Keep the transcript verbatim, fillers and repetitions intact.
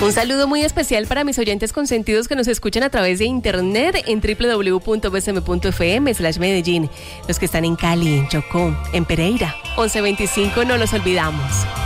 Un saludo muy especial para mis oyentes consentidos que nos escuchan a través de internet en doble u doble u doble u punto b s m punto f m slash Medellín, los que están en Cali, en Chocó, en Pereira, once veinticinco, no los olvidamos.